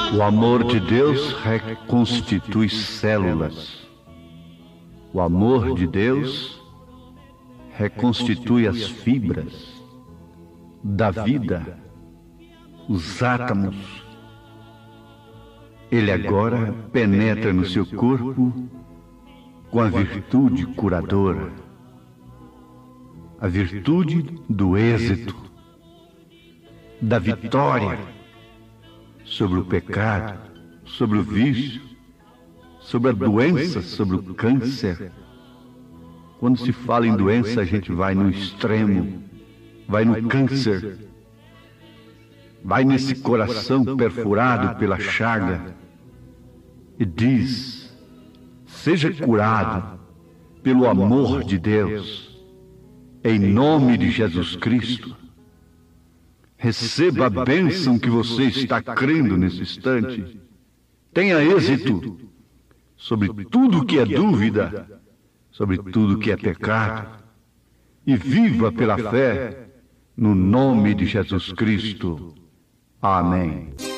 O amor de Deus reconstitui células. O amor de Deus reconstitui as fibras da vida, os átomos. Ele agora penetra no seu corpo com a virtude curadora, a virtude do êxito, da vitória sobre o pecado, sobre o vício, sobre a doença, sobre o câncer. Quando se fala em doença, a gente vai no extremo, vai no câncer, vai nesse coração perfurado pela chaga e diz: seja curado pelo amor de Deus, em nome de Jesus Cristo. Receba a bênção que você está crendo nesse instante. Tenha êxito sobre tudo que é dúvida, sobre tudo que é pecado, e viva pela fé no nome de Jesus Cristo. Amém.